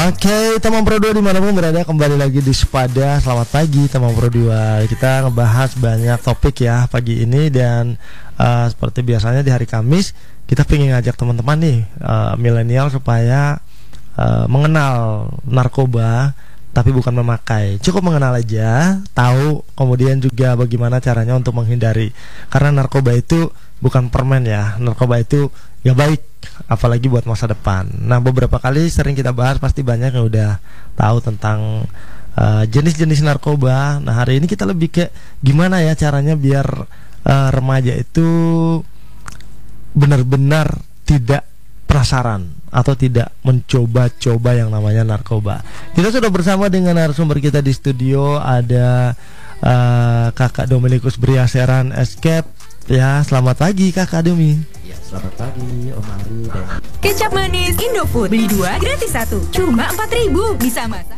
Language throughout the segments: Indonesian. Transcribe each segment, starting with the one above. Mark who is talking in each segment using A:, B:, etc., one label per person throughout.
A: Oke, teman Pro 2 dimanapun berada, kembali lagi di Sepada. Selamat pagi teman Pro 2. Kita ngebahas banyak topik ya pagi ini. Dan seperti biasanya di hari Kamis, kita pengen ngajak teman-teman nih milenial supaya mengenal narkoba, tapi bukan memakai. Cukup mengenal aja, tahu, kemudian juga bagaimana caranya untuk menghindari. Karena narkoba itu bukan permen ya. Narkoba itu ya baik, apalagi buat masa depan. Nah, beberapa kali sering kita bahas, pasti banyak yang udah tahu tentang jenis-jenis narkoba. Nah, hari ini kita lebih ke gimana ya caranya biar remaja itu benar-benar tidak penasaran atau tidak mencoba-coba yang namanya narkoba. Kita sudah bersama dengan narasumber kita di studio, ada Kakak Dominikus Briaseran Escape. Ya, selamat pagi Kakak Domi.
B: Ya, selamat pagi Om Ari dan
C: Kecap manis Indofood, beli 2 gratis 1, cuma 4.000, bisa masak.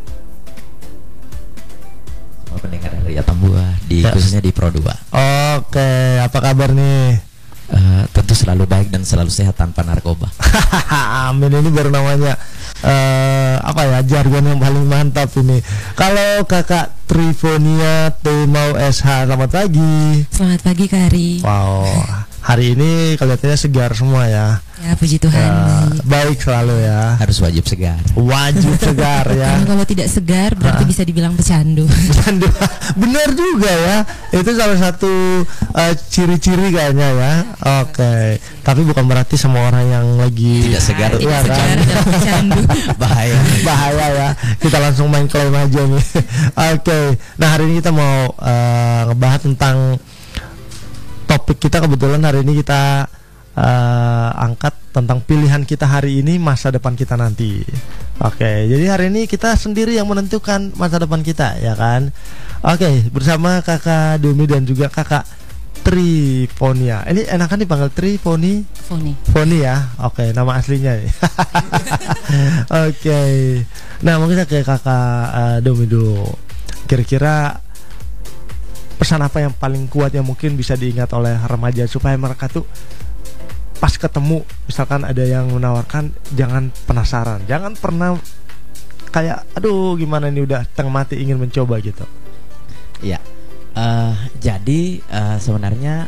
B: semua pendengar dari Atambua, khususnya di Pro 2.
A: Oke, apa kabar nih?
B: Tentu selalu baik dan selalu sehat tanpa narkoba.
A: Amin, ini baru namanya apa ya, jargon yang paling mantap ini. Kalau Kakak Trifonia Temau SH, selamat pagi.
D: Selamat pagi Kak Ari.
A: Wow, hari ini kelihatannya segar semua ya.
D: Ya, puji Tuhan.
A: Baik selalu ya.
B: Harus wajib segar.
A: Wajib segar ya.
D: Karena kalau tidak segar berarti bisa dibilang pecandu.
A: Benar juga ya. Itu salah satu ciri-ciri kayaknya ya. Oke. Tapi bukan berarti semua orang yang lagi
B: tidak segar
D: tidak
A: ya,
D: segar
A: kan?
D: adalah pecandu.
A: Bahaya ya. Kita langsung main klaim aja nih. Oke. Nah, hari ini kita mau ngebahas tentang topik kita. Kebetulan hari ini kita angkat tentang pilihan kita hari ini, masa depan kita nanti. Oke, jadi hari ini kita sendiri yang menentukan masa depan kita, ya kan? Oke, bersama Kakak Domi dan juga Kakak Trifonia. Ini enakan dipanggil Trifoni? Foni ya. Oke, nama aslinya nih. Oke. Nah, mungkin ke Kakak Domi dulu. Kira-kira pesan apa yang paling kuat yang mungkin bisa diingat oleh remaja supaya mereka tuh pas ketemu, misalkan ada yang menawarkan, jangan penasaran, jangan pernah kayak aduh gimana ini, udah setengah mati ingin mencoba gitu.
B: Iya. Jadi sebenarnya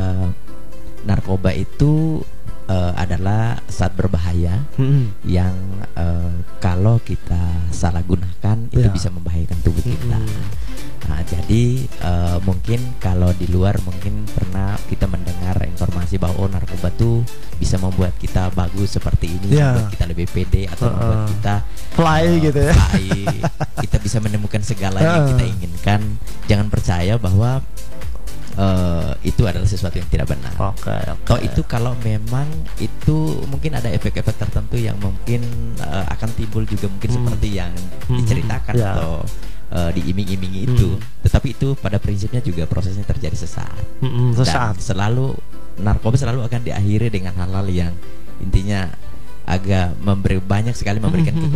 B: narkoba itu adalah zat berbahaya yang kalau kita salah gunakan itu bisa membahayakan tubuh kita. Nah, jadi mungkin kalau di luar mungkin pernah kita mendengar informasi bahwa narkoba tuh bisa membuat kita bagus seperti ini, membuat kita lebih pede atau membuat kita
A: fly gitu ya.
B: Kita bisa menemukan segala yang kita inginkan. Jangan percaya bahwa itu adalah sesuatu yang tidak benar. Toh itu kalau memang itu mungkin ada efek-efek tertentu yang mungkin akan timbul juga mungkin seperti yang diceritakan atau diiming-imingi itu. Tetapi itu pada prinsipnya juga prosesnya terjadi sesaat. Dan selalu narkoba selalu akan diakhiri dengan hal-hal yang intinya agak banyak sekali memberikan